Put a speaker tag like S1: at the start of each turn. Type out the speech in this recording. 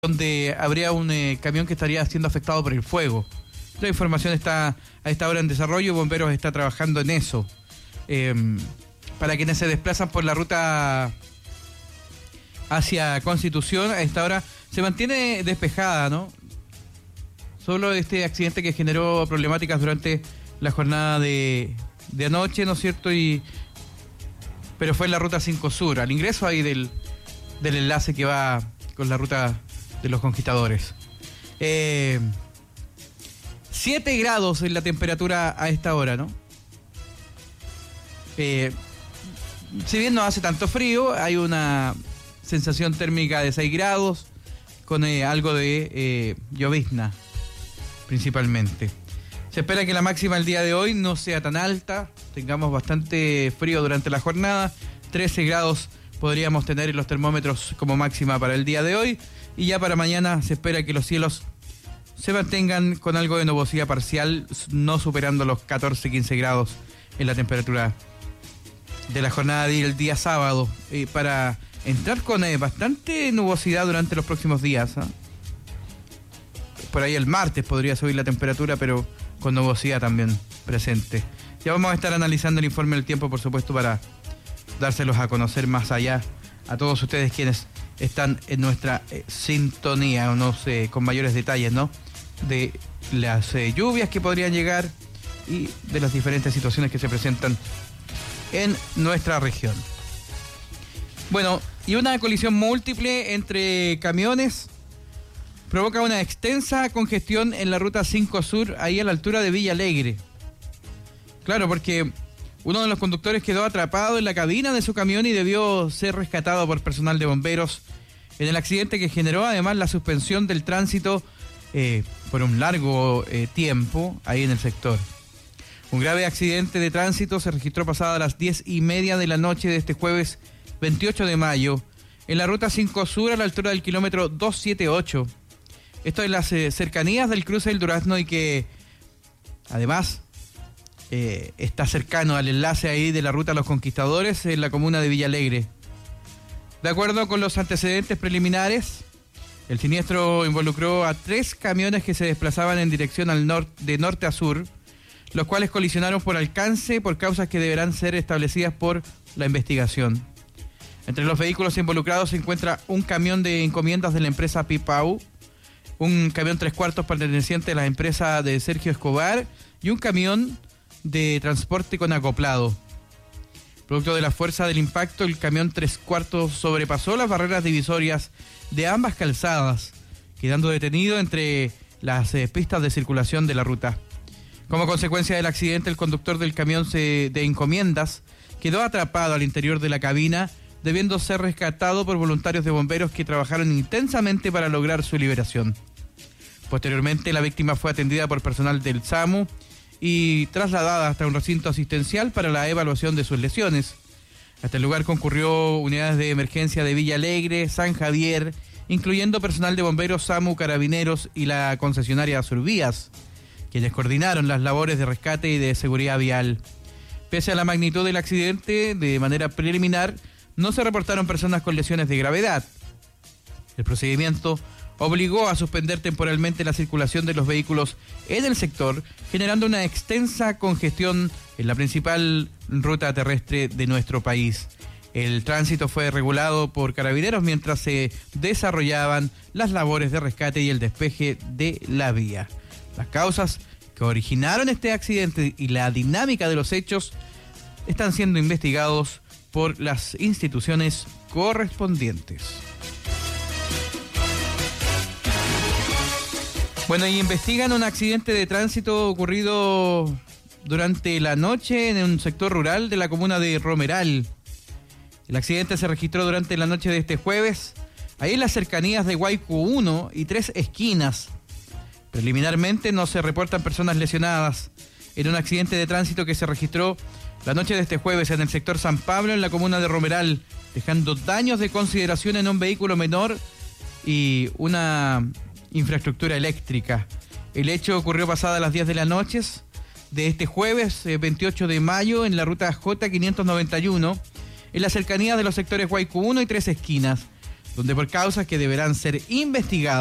S1: donde habría un camión que estaría siendo afectado por el fuego. La información está a esta hora en desarrollo. Bomberos está trabajando en eso. Para quienes se desplazan por la ruta hacia Constitución, a esta hora se mantiene despejada, ¿no? Solo este accidente que generó problemáticas durante la jornada de anoche, ¿no es cierto? Pero fue en la ruta 5 Sur, al ingreso ahí del enlace que va con la ruta de los Conquistadores. 7 grados en la temperatura a esta hora, ¿no? Si bien no hace tanto frío, hay una sensación térmica de 6 grados con algo de llovizna principalmente. Se espera que la máxima el día de hoy no sea tan alta, tengamos bastante frío durante la jornada. 13 grados podríamos tener en los termómetros como máxima para el día de hoy, y ya para mañana se espera que los cielos se mantengan con algo de nubosidad parcial, no superando los 14-15 grados en la temperatura de la jornada del día sábado, para entrar con bastante nubosidad durante los próximos días, ¿eh? Por ahí el martes podría subir la temperatura, pero con nubosidad también presente. Ya vamos a estar analizando el informe del tiempo, por supuesto, para dárselos a conocer más allá a todos ustedes quienes están en nuestra sintonía, no sé, con mayores detalles, ¿no? De las lluvias que podrían llegar y de las diferentes situaciones que se presentan en nuestra región. Bueno, y una colisión múltiple entre camiones provoca una extensa congestión en la ruta 5 Sur, ahí a la altura de Villa Alegre. Claro, porque uno de los conductores quedó atrapado en la cabina de su camión y debió ser rescatado por personal de bomberos en el accidente que generó además la suspensión del tránsito por un largo tiempo ahí en el sector. Un grave accidente de tránsito se registró pasada las 10:30 de la noche de este jueves 28 de mayo en la ruta 5 Sur a la altura del kilómetro 278. Esto en las cercanías del cruce del Durazno, y que además está cercano al enlace ahí de la ruta Los Conquistadores en la comuna de Villa Alegre. De acuerdo con los antecedentes preliminares, el siniestro involucró a 3 camiones que se desplazaban en dirección de norte a sur, los cuales colisionaron por alcance por causas que deberán ser establecidas por la investigación. Entre los vehículos involucrados se encuentra un camión de encomiendas de la empresa Pipau, un camión 3/4 perteneciente a la empresa de Sergio Escobar y un camión de transporte con acoplado. Producto de la fuerza del impacto, el camión 3/4 sobrepasó las barreras divisorias de ambas calzadas, quedando detenido entre las pistas de circulación de la ruta. Como consecuencia del accidente, el conductor del camión de encomiendas quedó atrapado al interior de la cabina, debiendo ser rescatado por voluntarios de bomberos que trabajaron intensamente para lograr su liberación. Posteriormente, la víctima fue atendida por personal del SAMU y trasladada hasta un recinto asistencial para la evaluación de sus lesiones. Hasta el lugar concurrió unidades de emergencia de Villa Alegre, San Javier, incluyendo personal de bomberos, SAMU, carabineros y la concesionaria Survías, quienes coordinaron las labores de rescate y de seguridad vial. Pese a la magnitud del accidente, de manera preliminar, no se reportaron personas con lesiones de gravedad. El procedimiento obligó a suspender temporalmente la circulación de los vehículos en el sector, generando una extensa congestión en la principal ruta terrestre de nuestro país. El tránsito fue regulado por carabineros mientras se desarrollaban las labores de rescate y el despeje de la vía. Las causas que originaron este accidente y la dinámica de los hechos están siendo investigados por las instituciones correspondientes. Bueno, y investigan un accidente de tránsito ocurrido durante la noche en un sector rural de la comuna de Romeral. El accidente se registró durante la noche de este jueves, ahí en las cercanías de Guaycu 1 y 3 Esquinas. Preliminarmente no se reportan personas lesionadas en un accidente de tránsito que se registró la noche de este jueves en el sector San Pablo, en la comuna de Romeral, dejando daños de consideración en un vehículo menor y una infraestructura eléctrica. El hecho ocurrió pasada las 10 de la noche de este jueves 28 de mayo en la ruta J591, en las cercanías de los sectores Guaycu 1 y 3 Esquinas. donde por causas que deberán ser investigadas